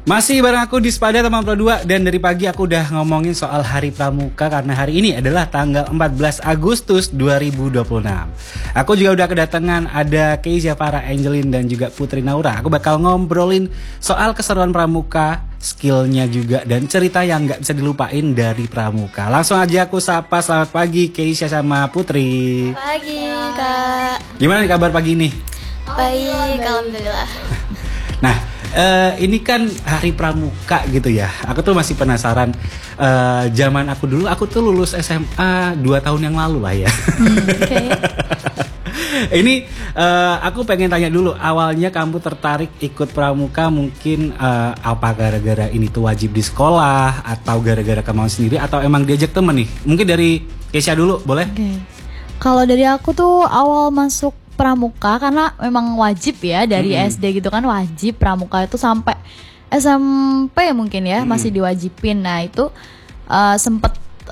Masih bareng aku di Spada teman Pro 2. Dan dari pagi aku udah ngomongin soal Hari Pramuka karena hari ini adalah tanggal 14 Agustus 2026. Aku juga udah kedatangan ada Keisha, Farah, Angelin dan juga Putri Naura. Aku bakal ngobrolin soal keseruan Pramuka, skillnya juga, dan cerita yang gak bisa dilupain dari Pramuka. Langsung aja aku sapa, selamat pagi Keisha sama Putri. Pagi Kak. Gimana nih kabar pagi ini? Baik, alhamdulillah. Nah, ini kan Hari Pramuka gitu ya. Aku tuh masih penasaran. Zaman aku dulu, aku tuh lulus SMA 2 tahun yang lalu lah ya. Okay. Ini aku pengen tanya dulu. Awalnya kamu tertarik ikut Pramuka mungkin apa gara-gara ini tuh wajib di sekolah, atau gara-gara kemauan sendiri, atau emang diajak temen nih? Mungkin dari Keisha dulu, boleh? Okay. Kalau dari aku tuh awal masuk Pramuka karena memang wajib ya dari SD gitu kan, wajib Pramuka itu sampai SMP mungkin ya masih diwajibin. Nah itu sempet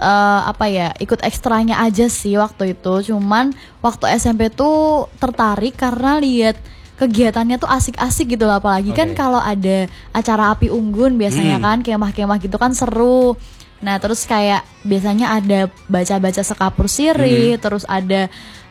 ikut ekstranya aja sih waktu itu. Cuman waktu SMP tuh tertarik karena lihat kegiatannya tuh asik-asik gitu, apalagi kan kalau ada acara api unggun biasanya kan, kemah-kemah gitu kan seru. Nah terus kayak biasanya ada baca-baca sekapur siri, terus ada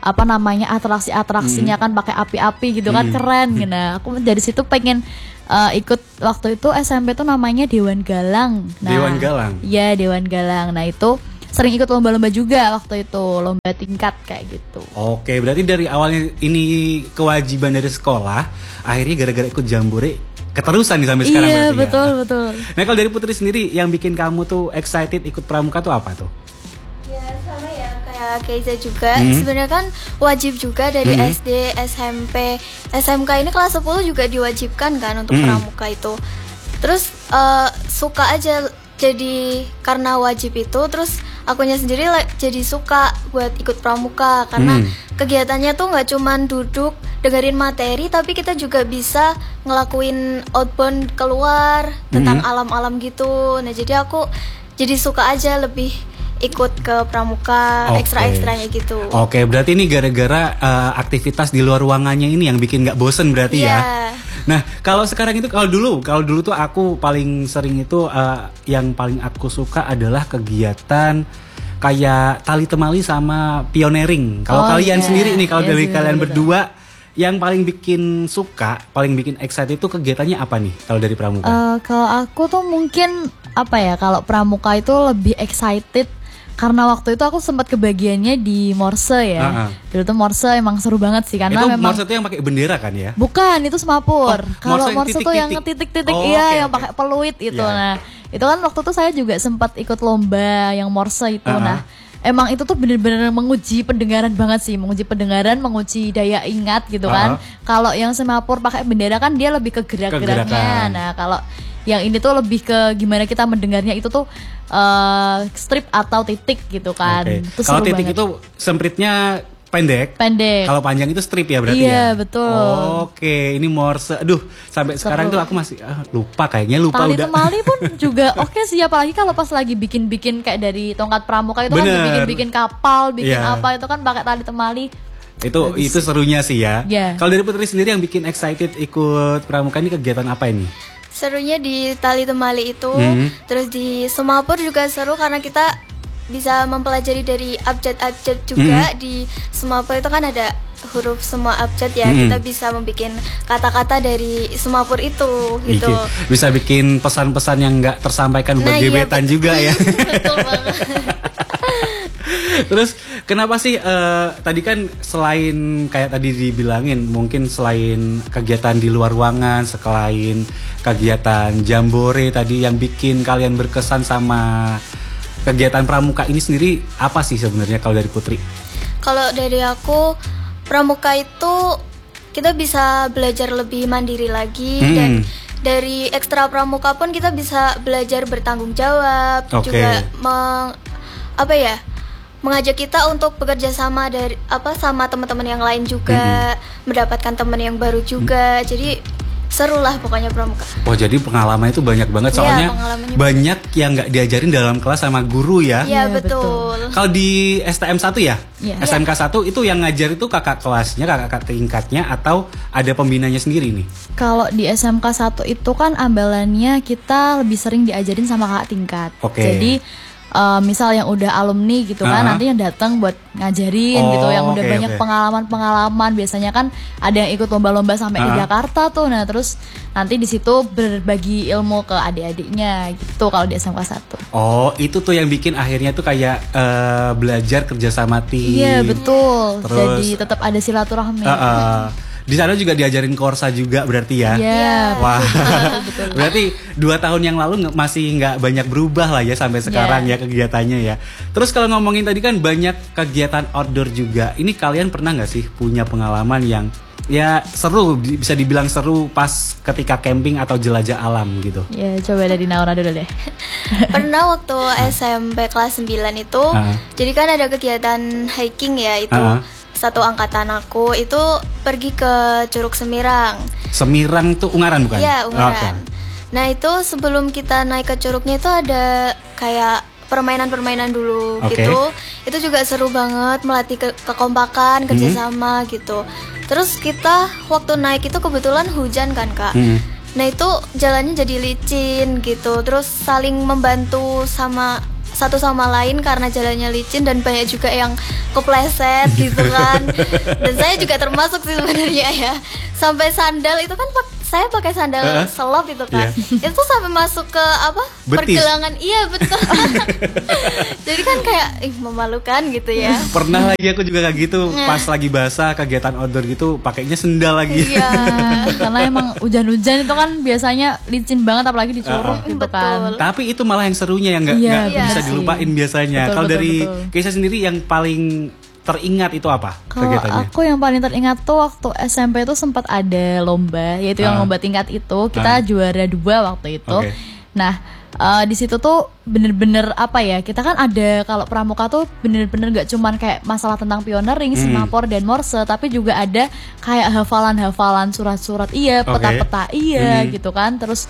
atraksi-atraksinya kan pakai api-api gitu kan, keren. Nah aku dari situ pengen ikut waktu itu SMP tuh namanya Dewan Galang. Nah, Dewan Galang? Iya, Dewan Galang. Nah itu sering ikut lomba-lomba juga waktu itu, lomba tingkat kayak gitu. Oke, berarti dari awalnya ini kewajiban dari sekolah, akhirnya gara-gara ikut jambore keterusan nih sampai sekarang. Iya, berarti betul. Nah kalau dari Putri sendiri, yang bikin kamu tuh excited ikut Pramuka tuh apa tuh? Ya sama ya kayak Keisha juga. Sebenarnya kan wajib juga dari SD, SMP, SMK ini kelas 10 juga diwajibkan kan untuk Pramuka itu. Terus suka aja, jadi karena wajib itu terus akunya sendiri jadi suka buat ikut Pramuka karena kegiatannya tuh nggak cuman duduk dengerin materi, tapi kita juga bisa ngelakuin outbound keluar tentang alam-alam gitu. Nah jadi aku jadi suka aja lebih ikut ke Pramuka, ekstra-ekstranya gitu. Oke, berarti ini gara-gara aktivitas di luar ruangannya ini yang bikin nggak bosen berarti ya. Nah kalau sekarang itu, kalau dulu tuh aku paling sering itu yang paling aku suka adalah kegiatan kayak tali temali sama pioneering. Kalau kalian sendiri nih, kalau dari kalian berdua, yang paling bikin suka, paling bikin excited itu kegiatannya apa nih kalau dari Pramuka? Kalau aku tuh mungkin kalau Pramuka itu lebih excited karena waktu itu aku sempat kebagiannya di Morse ya. Dulu tuh Morse emang seru banget sih karena itu memang Morse itu yang pakai bendera kan ya? Bukan, itu semapur. Kalau Morse tuh yang titik-titik yang pakai peluit itu. Nah, itu kan waktu itu saya juga sempat ikut lomba yang Morse itu. Nah, emang itu tuh bener-bener menguji pendengaran banget sih, menguji daya ingat gitu kan. Kalau yang semapur pakai bendera kan dia lebih ke gerak-geraknya. Nah, kalau yang ini tuh lebih ke gimana kita mendengarnya, itu tuh strip atau titik gitu kan. Kalau titik banget. Itu sempritnya pendek. Kalau panjang itu strip ya berarti ya? Iya, betul. Oke, ini Morse. Aduh, sampai sekarang tuh aku masih lupa Tali udah. temali pun juga oke sih, apalagi kalau pas lagi bikin kayak dari tongkat Pramuka itu kan bikin kapal, apa itu kan pakai tali temali. Itu serunya sih ya. Kalau dari Putri sendiri yang bikin excited ikut Pramuka ini kegiatan apa ini? Serunya di tali temali itu, terus di semapur juga seru karena kita bisa mempelajari dari abjad-abjad juga. Di semapur itu kan ada huruf semua abjad ya, kita bisa membuat kata-kata dari semapur itu gitu. Bisa bikin pesan-pesan yang nggak tersampaikan buat gebetan juga ya. Betul banget. Terus kenapa sih tadi kan selain kayak tadi dibilangin, mungkin selain kegiatan di luar ruangan, selain kegiatan jambore tadi, yang bikin kalian berkesan sama kegiatan Pramuka ini sendiri apa sih sebenarnya kalau dari Putri? Kalau dari aku, Pramuka itu kita bisa belajar lebih mandiri lagi, dan dari ekstra Pramuka pun kita bisa belajar bertanggung jawab, juga mengajak kita untuk bekerja sama sama teman-teman yang lain juga, mendapatkan teman yang baru juga. Jadi seru lah pokoknya pramuka. Oh jadi pengalaman itu banyak banget, Iya, soalnya pengalamannya banyak yang nggak diajarin dalam kelas sama guru ya. Iya, Iya, betul. Kalau di STM 1 ya, Iya. SMK 1 itu yang ngajar itu kakak kelasnya, kakak tingkatnya, atau ada pembinanya sendiri nih? Kalau di SMK 1 itu kan ambalannya kita lebih sering diajarin sama kakak tingkat. Oke. Jadi misal yang udah alumni gitu kan, nanti yang datang buat ngajarin gitu, yang udah oke, banyak oke. pengalaman. Biasanya kan ada yang ikut lomba-lomba sampai ke Jakarta tuh. Nah, terus nanti di situ berbagi ilmu ke adik-adiknya gitu kalau di SMK 1. Oh, itu tuh yang bikin akhirnya tuh kayak belajar kerjasama tim. Iya, betul. Terus, Jadi tetap ada silaturahmi. di sana juga diajarin Korsa juga berarti ya? Iya. Wah, betul. berarti 2 tahun yang lalu masih nggak banyak berubah lah ya sampai sekarang ya kegiatannya ya. Terus kalau ngomongin tadi kan banyak kegiatan outdoor juga. Ini kalian pernah nggak sih punya pengalaman yang ya seru, bisa dibilang seru pas ketika camping atau jelajah alam gitu? Ya, coba dari Naura dulu deh. Pernah waktu SMP kelas 9 itu, jadi kan ada kegiatan hiking ya itu. Satu angkatan aku itu pergi ke Curug Semirang. Semirang tuh Ungaran bukan? Iya, Oke. Ungaran. Nah, itu sebelum kita naik ke curugnya itu ada kayak permainan-permainan dulu gitu. Itu juga seru banget, melatih kekompakan, kerjasama gitu. Terus kita waktu naik itu kebetulan hujan kan, Kak. Nah, itu jalannya jadi licin gitu. Terus saling membantu sama satu sama lain karena jalannya licin, dan banyak juga yang kepleset gitu kan. Dan saya juga termasuk sih sebenarnya ya. Sampai sandal itu kan saya pakai sandal selop itu kan. Itu tuh sampai masuk ke Betis. pergelangan. Iya, betul. Jadi kan kayak memalukan gitu ya. Pernah lagi aku juga kayak gitu, pas lagi basah kegiatan outdoor gitu pakainya sendal lagi. Iya. Karena emang hujan-hujan itu kan biasanya licin banget, apalagi di Curug gitu kan. Tapi itu malah yang serunya yang nggak Iya, bisa benar dilupain sih. biasanya. Betul, Kalau betul, dari betul. Keisha sendiri yang paling teringat itu apa Kalau kegiatannya? aku yang paling teringat tuh waktu SMP itu sempat ada lomba, yaitu yang lomba tingkat itu. Kita juara 2 waktu itu. Oke. Nah, di situ tuh bener-bener apa ya, kita kan ada, kalau pramuka tuh bener-bener gak cuman kayak masalah tentang pioneering, semapor dan morse, tapi juga ada kayak hafalan-hafalan surat-surat, peta-peta gitu kan. Terus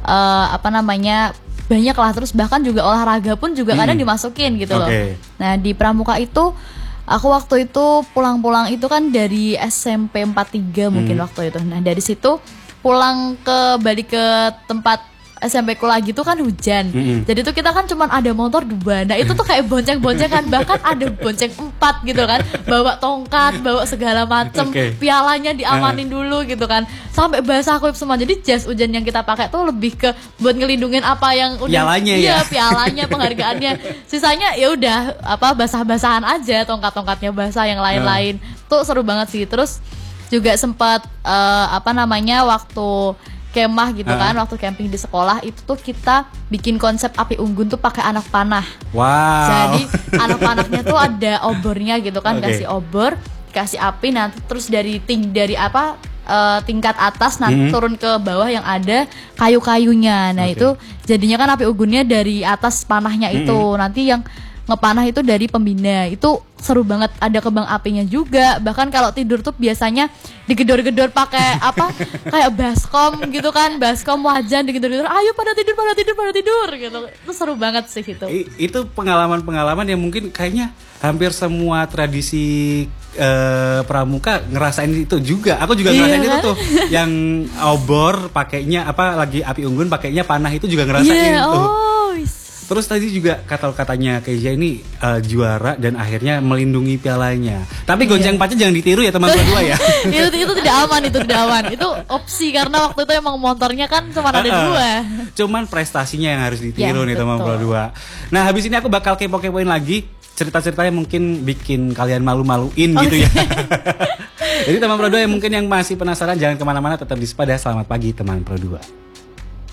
banyak lah, terus bahkan juga olahraga pun juga kadang dimasukin gitu loh. Nah, di pramuka itu aku waktu itu pulang-pulang itu kan dari SMP 43 mungkin waktu itu. Nah, dari situ balik ke tempat SMP ku lagi tuh kan hujan. Jadi tuh kita kan cuman ada motor 2. Nah, itu tuh kayak bonceng-boncengan, bahkan ada bonceng 4 gitu kan. Bawa tongkat, bawa segala macem, pialanya diamanin dulu gitu kan. Sampai basah kuyup semua. Jadi jas hujan yang kita pakai tuh lebih ke buat ngelindungin apa yang udah pialanya, penghargaannya. Sisanya ya udah basah-basahan aja, tongkat-tongkatnya basah, yang lain-lain. Tuh seru banget sih. Terus juga sempat waktu kemah gitu kan, waktu camping di sekolah itu tuh kita bikin konsep api unggun tuh pakai anak panah. Wow. Jadi anak panahnya tuh ada obornya gitu kan, kasih obor, kasih api, nanti terus dari tingkat atas nanti turun ke bawah yang ada kayu-kayunya. Nah, itu jadinya kan api unggunnya dari atas panahnya itu. Nanti yang ngepanah itu dari pembina. Itu seru banget, ada kembang apinya juga. Bahkan kalau tidur tuh biasanya digedor-gedor pakai kayak baskom gitu kan, baskom wajan digedor-gedor, ayo pada tidur gitu. Itu seru banget sih itu. Itu pengalaman-pengalaman yang mungkin kayaknya hampir semua tradisi pramuka ngerasain itu juga. Aku juga ngerasain itu tuh. Yang obor pakainya lagi api unggun pakainya panah, itu juga ngerasain itu. Terus tadi juga katanya Keisha ini juara dan akhirnya melindungi pialanya. Tapi gonceng pacar jangan ditiru ya teman berdua ya. itu tidak aman, Itu opsi karena waktu itu emang motornya kan cuma ada 2. Cuman prestasinya yang harus ditiru nih teman berdua. Nah, habis ini aku bakal kepo-kepoin lagi cerita-ceritanya, mungkin bikin kalian malu-maluin gitu ya. Jadi teman berdua yang mungkin yang masih penasaran, jangan kemana-mana, tetap di Sepada. Selamat pagi teman berdua.